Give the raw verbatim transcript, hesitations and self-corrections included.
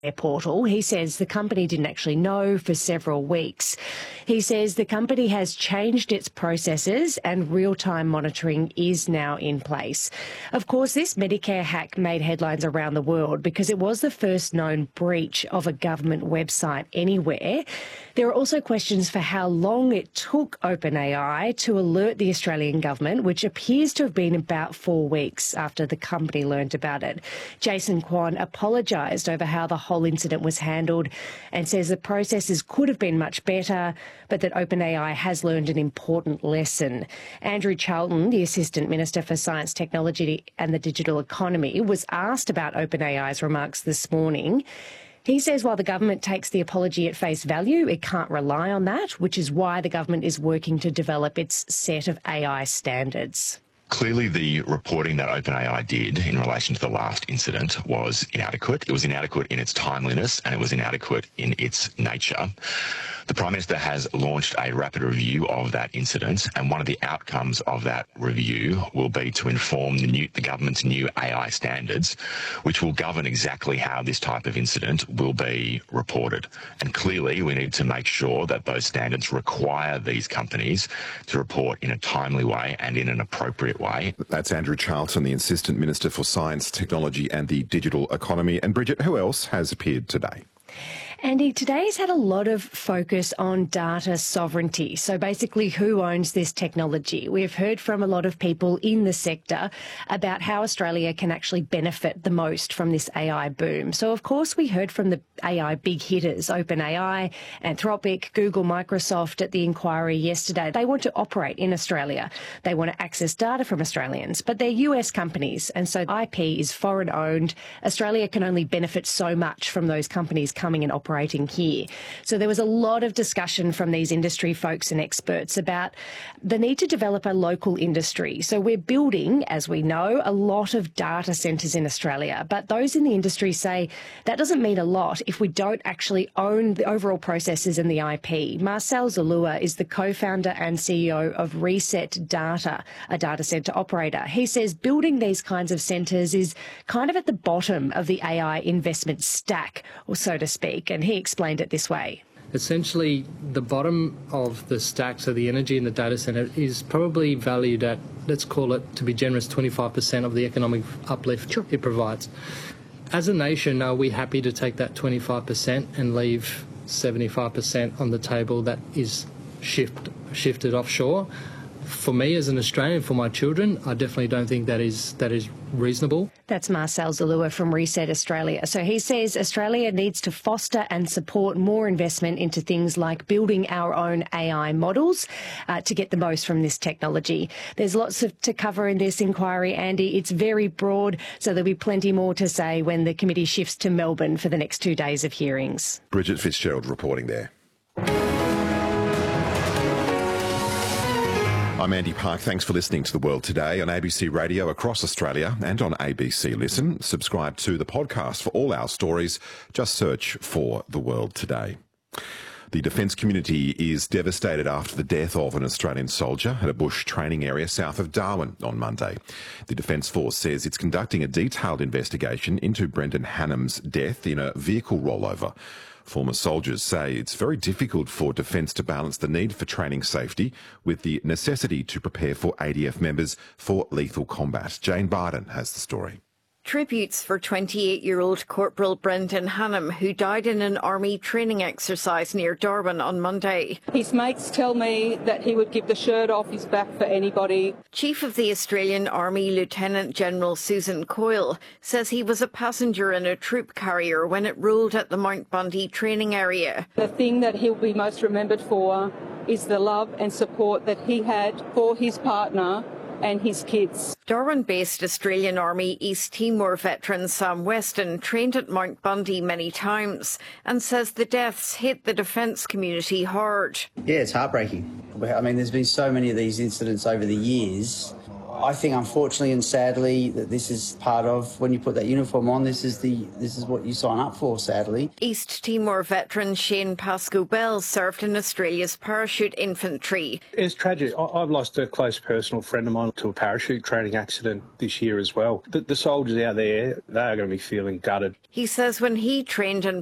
their portal. He says the company didn't actually know for several weeks. He says the company has changed its processes and real-time monitoring is now in place. Of course, this Medicare hack made headlines around the world because it was the first known breach of a government website anywhere. There are also questions for how long it took OpenAI to alert the Australian government, which appears to have been about four weeks after the company learned about it. Jason Kwan apologised over how the whole incident was handled and says the processes could have been much better, but that OpenAI has learned an important lesson. Andrew Charlton, the Assistant Minister for Science, Technology and the Digital Economy, was asked about OpenAI's remarks this morning. He says while the government takes the apology at face value, it can't rely on that, which is why the government is working to develop its set of A I standards. Clearly, the reporting that OpenAI did in relation to the last incident was inadequate. It was inadequate in its timeliness and it was inadequate in its nature. The Prime Minister has launched a rapid review of that incident, and one of the outcomes of that review will be to inform the, new, the government's new A I standards, which will govern exactly how this type of incident will be reported. And clearly, we need to make sure that those standards require these companies to report in a timely way and in an appropriate way. That's Andrew Charlton, the Assistant Minister for Science, Technology and the Digital Economy. And Bridget, who else has appeared today? Andy, today's had a lot of focus on data sovereignty, so basically who owns this technology. We've heard from a lot of people in the sector about how Australia can actually benefit the most from this A I boom. So, of course, we heard from the A I big hitters, OpenAI, Anthropic, Google, Microsoft at the inquiry yesterday. They want to operate in Australia. They want to access data from Australians, but they're U S companies, and so I P is foreign-owned. Australia can only benefit so much from those companies coming and operating here. So there was a lot of discussion from these industry folks and experts about the need to develop a local industry. So we're building, as we know, a lot of data centres in Australia, but those in the industry say that doesn't mean a lot if we don't actually own the overall processes and the I P. Marcel Zalua is the co-founder and C E O of Reset Data, a data centre operator. He says building these kinds of centres is kind of at the bottom of the A I investment stack, or so to speak, and he explained it this way. Essentially, the bottom of the stack, so the energy in the data centre, is probably valued at, let's call it, to be generous, twenty-five percent of the economic uplift sure. it provides. As a nation, are we happy to take that twenty-five percent and leave seventy-five percent on the table that is shift, shifted offshore? For me as an Australian, for my children, I definitely don't think that is that is reasonable. That's Marcel Zalua from Reset Australia. So he says Australia needs to foster and support more investment into things like building our own A I models uh, to get the most from this technology. There's lots of, to cover in this inquiry, Andy. It's very broad, so there'll be plenty more to say when the committee shifts to Melbourne for the next two days of hearings. Bridget Fitzgerald reporting there. I'm Andy Park. Thanks for listening to The World Today on A B C Radio across Australia and on A B C Listen. Subscribe to the podcast for all our stories. Just search for The World Today. The defence community is devastated after the death of an Australian soldier at a bush training area south of Darwin on Monday. The Defence Force says it's conducting a detailed investigation into Brendan Hannam's death in a vehicle rollover. Former soldiers say it's very difficult for Defence to balance the need for training safety with the necessity to prepare for A D F members for lethal combat. Jane Barden has the story. Tributes for twenty-eight-year-old Corporal Brendan Hannam, who died in an army training exercise near Darwin on Monday. His mates tell me that he would give the shirt off his back for anybody. Chief of the Australian Army Lieutenant General Susan Coyle says he was a passenger in a troop carrier when it rolled at the Mount Bundy training area. The thing that he'll be most remembered for is the love and support that he had for his partner and his kids. Darwin-based Australian Army East Timor veteran Sam Weston trained at Mount Bundy many times and says the deaths hit the defence community hard. Yeah, it's heartbreaking. I mean, there's been so many of these incidents over the years. I think, unfortunately and sadly, that this is part of, when you put that uniform on, this is the this is what you sign up for, sadly. East Timor veteran Shane Pascoe-Bell served in Australia's parachute infantry. It's tragic. I've lost a close personal friend of mine to a parachute training accident this year as well. The, the soldiers out there, they are going to be feeling gutted. He says when he trained in